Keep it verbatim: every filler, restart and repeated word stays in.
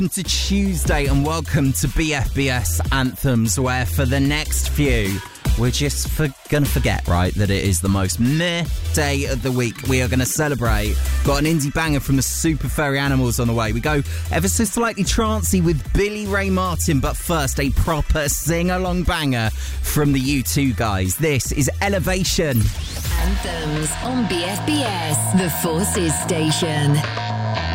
Welcome to Tuesday and welcome to B F B S Anthems, where for the next few, we're just for, gonna forget, right, that it is the most meh day of the week. We are gonna celebrate. Got an indie banger from the Super Furry Animals on the way. We go ever so slightly trancey with Billy Ray Martin, but first a proper sing-along banger from the U two guys. This is Elevation. Anthems on B F B S, the Forces station.